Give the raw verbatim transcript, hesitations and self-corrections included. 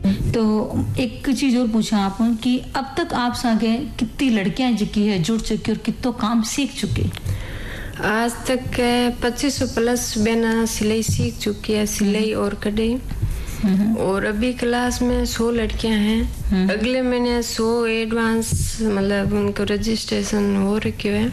तो एक चीज और पूछा आप कि अब तक आप सागे कितनी लड़कियां जिकी है जुड़ चुकी और कितो काम सीख चुकी? आज तक पच्चीस सौ प्लस बहना सिलाई सीख चुकी है, सिलाई और कढ़ाई। और अभी क्लास में सौ लड़कियां हैं। अगले महीने सौ एडवांस मतलब उनको रजिस्ट्रेशन हो रखी है।